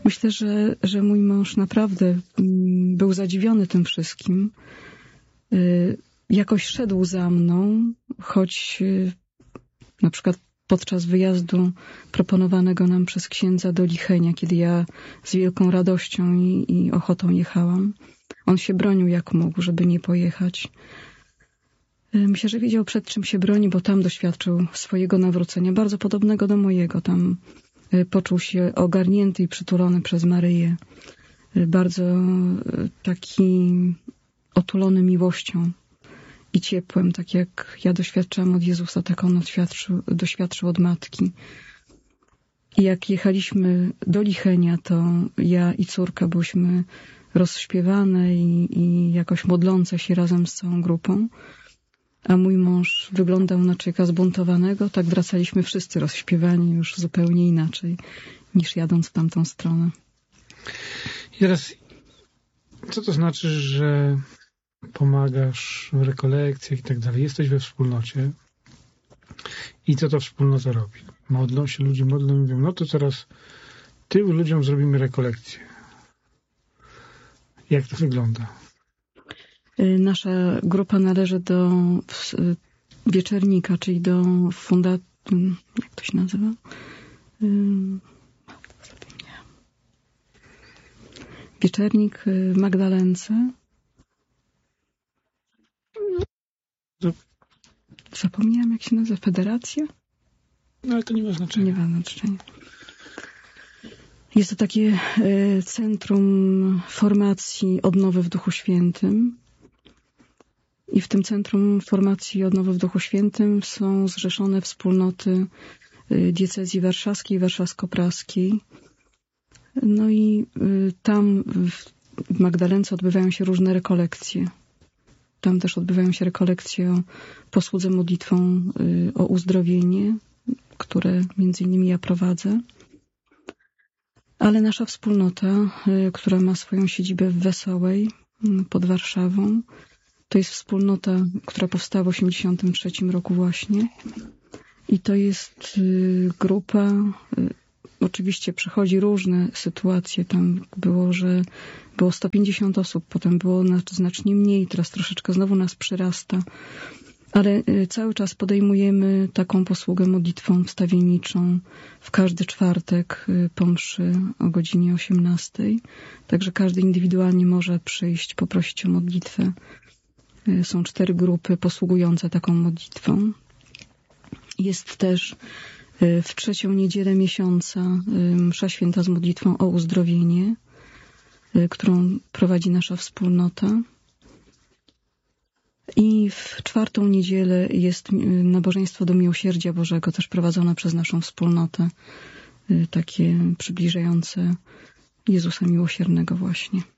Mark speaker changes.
Speaker 1: Myślę, że mój mąż naprawdę był zadziwiony tym wszystkim. Jakoś szedł za mną, choć na przykład podczas wyjazdu proponowanego nam przez księdza do Lichenia, kiedy ja z wielką radością i ochotą jechałam, on się bronił jak mógł, żeby nie pojechać. Myślę, że wiedział, przed czym się broni, bo tam doświadczył swojego nawrócenia, bardzo podobnego do mojego. Tam poczuł się ogarnięty i przytulony przez Maryję. Bardzo taki otulony miłością i ciepłem, tak jak ja doświadczałam od Jezusa, tak on doświadczył od matki. I jak jechaliśmy do Lichenia, to ja i córka byłyśmy rozśpiewane i jakoś modlące się razem z całą grupą. A mój mąż wyglądał na człowieka zbuntowanego, tak wracaliśmy wszyscy rozśpiewani już zupełnie inaczej, niż jadąc w tamtą stronę.
Speaker 2: I teraz, co to znaczy, że pomagasz w rekolekcjach i tak dalej? Jesteś we wspólnocie i co ta wspólnota robi? Modlą się ludzie, modlą i mówią, no to teraz tylu ludziom zrobimy rekolekcję. Jak to wygląda?
Speaker 1: Nasza grupa należy do Wieczernika, czyli do fundacji, jak to się nazywa? Wieczernik w Magdalence. Zapomniałam, jak się nazywa. Federacja?
Speaker 2: No ale to nie ma znaczenia.
Speaker 1: Nie ma znaczenia. Jest to takie centrum formacji odnowy w Duchu Świętym. I w tym Centrum Formacji Odnowy w Duchu Świętym są zrzeszone wspólnoty diecezji warszawskiej i warszawsko-praskiej. No i tam w Magdalence odbywają się różne rekolekcje. Tam też odbywają się rekolekcje o posłudze modlitwą o uzdrowienie, które między innymi ja prowadzę. Ale nasza wspólnota, która ma swoją siedzibę w Wesołej pod Warszawą, to jest wspólnota, która powstała w 1983 roku właśnie. I to jest grupa, oczywiście przechodzi różne sytuacje. Tam było 150 osób, potem było znacznie mniej, teraz troszeczkę znowu nas przyrasta. Ale cały czas podejmujemy taką posługę modlitwą wstawienniczą w każdy czwartek po mszy o godzinie 18. Także każdy indywidualnie może przyjść, poprosić o modlitwę. Są 4 grupy posługujące taką modlitwą. Jest też w 3. niedzielę miesiąca msza święta z modlitwą o uzdrowienie, którą prowadzi nasza wspólnota. I w 4. niedzielę jest nabożeństwo do Miłosierdzia Bożego, też prowadzone przez naszą wspólnotę, takie przybliżające Jezusa Miłosiernego właśnie.